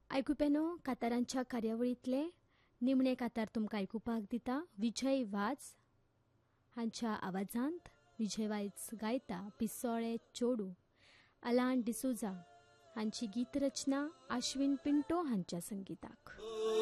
आयकुप्यानो, कातारांच्या कार्यावळींतले निमणे कातार तुमकां आयकुपाक दिता विजय वाज हांच्या आवाजांत. विजय वाज गायता पिसोळे चोडू. अलान डिसोजा हांची गीत रचना आश्विन पिंटो हांच्या संगीताक.